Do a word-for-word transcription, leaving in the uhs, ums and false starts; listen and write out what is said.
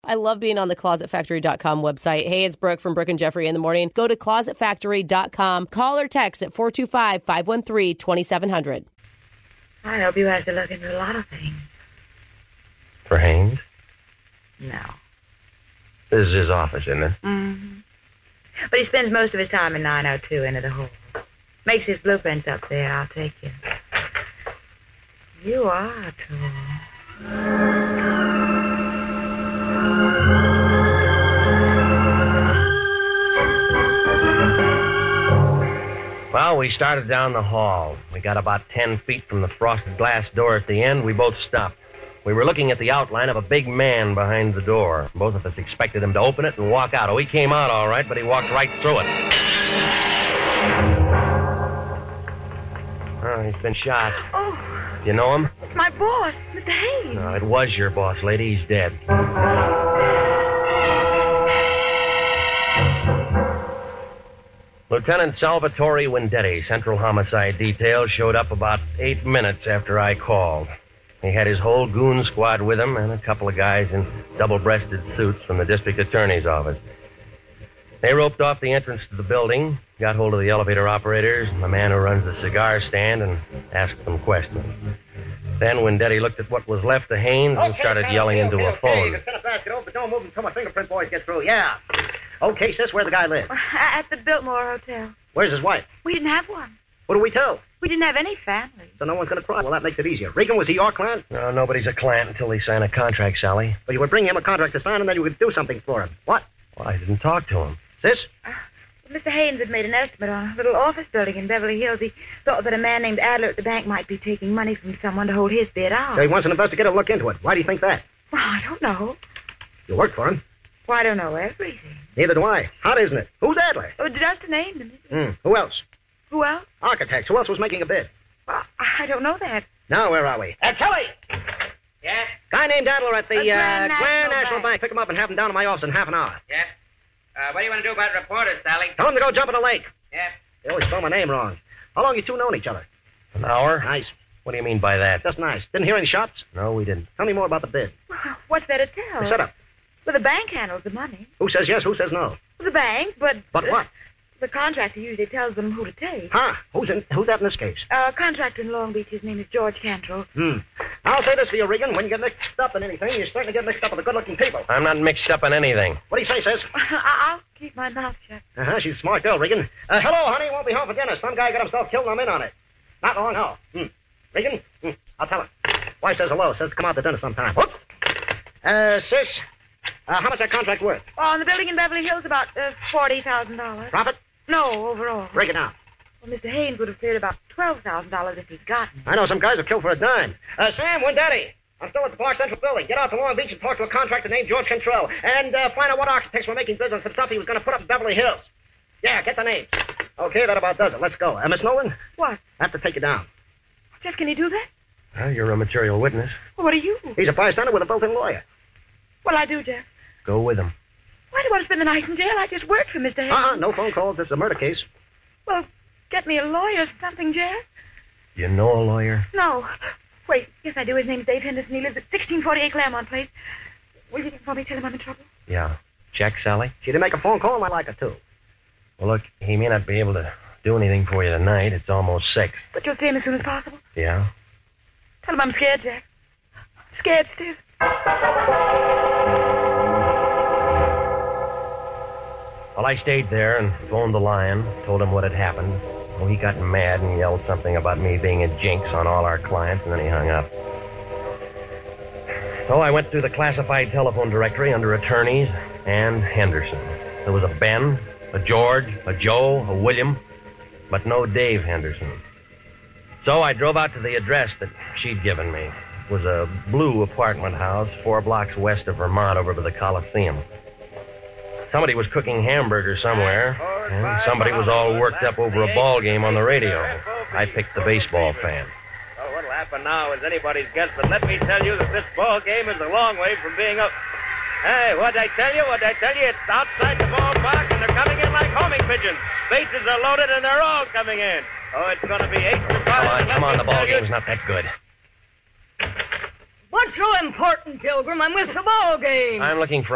I love being on the closet factory dot com website. Hey, it's Brooke from Brooke and Jeffrey in the morning. Go to closet factory dot com. Call or text at four two five, five one three, two seven zero zero. I hope you have to look into a lot of things. For Haynes? No. This is his office, isn't it? Mm-hmm. But he spends most of his time in nine oh two into the hall. Makes his blueprints up there. I'll take you. You are tall. Well, we started down the hall. We got about ten feet from the frosted glass door at the end. We both stopped. We were looking at the outline of a big man behind the door. Both of us expected him to open it and walk out. Oh, he came out all right, but he walked right through it. Oh, he's been shot. Oh. You know him? It's my boss, Mister Haynes. No, it was your boss, lady. He's dead. Lieutenant Salvatore Vendetti, Central Homicide Detail, showed up about eight minutes after I called. He had his whole goon squad with him and a couple of guys in double-breasted suits from the district attorney's office. They roped off the entrance to the building, got hold of the elevator operators and the man who runs the cigar stand, and asked them questions. Then Vendetti looked at what was left of Haynes and okay, started okay, yelling okay, into okay, a phone. Okay, you can send a basket over, but don't move until my fingerprint boys get through. Yeah. Okay, sis, where the guy lives? At the Biltmore Hotel. Where's his wife? We didn't have one. What do we tell? We didn't have any family. So no one's going to cry. Well, that makes it easier. Regan, was he your client? No, nobody's a client until they sign a contract, Sally. But you would bring him a contract to sign, and then you would do something for him. What? Well, I didn't talk to him. Sis? Uh, Mister Haynes had made an estimate on a little office building in Beverly Hills. He thought that a man named Adler at the bank might be taking money from someone to hold his bid out. So he wants an investigator to look into it. Why do you think that? Well, I don't know. You work for him. Well, I don't know everything. Neither do I. Hot, isn't it? Who's Adler? Oh, just a name to me. Hmm. Who else? Who else? Architects. Who else was making a bid? Well, I don't know that. Now, where are we? Uh, Kelly! Yeah? Guy named Adler at the Uh, Grand uh, Grand National National Bank. Bank. Pick him up and have him down to my office in half an hour. Yeah? Uh, what do you want to do about reporters, Sally? Tell him to go jump in the lake. Yeah? They always spell my name wrong. How long you two known each other? An hour? Nice. What do you mean by that? Just nice. Didn't hear any shots? No, we didn't. Tell me more about the bid. Well, what's there to tell? The setup. Well, the bank handles the money. Who says yes, who says no? Well, the bank, but... But what? The contractor usually tells them who to take. Huh? Who's in? Who's that in this case? Uh, contractor in Long Beach, his name is George Cantrell. Hmm. I'll say this for you, Regan. When you get mixed up in anything, you're starting to get mixed up with the good-looking people. I'm not mixed up in anything. What do you say, sis? I'll keep my mouth shut. Uh-huh, she's a smart girl, Regan. Uh, hello, honey. Won't be home for dinner. Some guy got himself killed and I'm in on it. Not long, no. Hmm. Regan? Hmm. I'll tell her. Wife says hello. Says to come out to dinner sometime. Whoops. Uh, sis, uh, how much that contract worth? Oh, on the building in Beverly Hills, about uh, forty thousand dollars. Profit? No, overall. Break it down. Well, Mister Haynes would have cleared about twelve thousand dollars if he'd gotten it. I know some guys are killed for a dime. Uh, Sam, Vendetti. I'm still at the Park Central building. Get out to Long Beach and talk to a contractor named George Cantrell. And uh, find out what architects were making bids on some stuff he was going to put up in Beverly Hills. Yeah, get the names. Okay, that about does it. Let's go. Uh, Miss Nolan? What? I have to take you down. Jeff, can you do that? Well, you're a material witness. Well, what are you? He's a bystander with a built-in lawyer. Well, I do, Jeff. Go with him. Why do you want to spend the night in jail? I just worked for Mister Haynes. Uh-uh, no phone calls. This is a murder case. Well, get me a lawyer or something, Jeff. You know a lawyer? No. Wait, yes, I do. His name's Dave Henderson. He lives at sixteen forty-eight Claremont Place. Will you for me tell him I'm in trouble? Yeah. Check, Sally? She didn't make a phone call, and I like her, too. Well, look, he may not be able to do anything for you tonight. It's almost six. But you'll see him as soon as possible. Yeah? Tell him I'm scared, Jack. Scared stiff. Well, I stayed there and phoned the Lion, told him what had happened. Well, he got mad and yelled something about me being a jinx on all our clients, and then he hung up. So I went through the classified telephone directory under attorneys and Henderson. There was a Ben, a George, a Joe, a William, but no Dave Henderson. So I drove out to the address that she'd given me. It was a blue apartment house four blocks west of Vermont over by the Coliseum. Somebody was cooking hamburgers somewhere, and somebody was all worked up over a ball game on the radio. I picked the baseball fan. Oh, what'll happen now is anybody's guess, but let me tell you that this ball game is a long way from being up. Hey, what'd I tell you? What'd I tell you? It's outside the ballpark, and they're coming in like homing pigeons. Bases are loaded, and they're all coming in. Oh, it's going to be eight to five. Come on, come on, the ball game's not that good. What's so important, Pilgrim? I'm with the ball game. I'm looking for